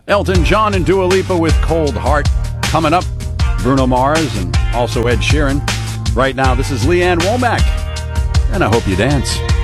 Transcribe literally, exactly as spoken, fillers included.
Elton John and Dua Lipa with Cold Heart. Coming up, Bruno Mars and also Ed Sheeran. Right now, this is Leanne Womack, and I hope you dance.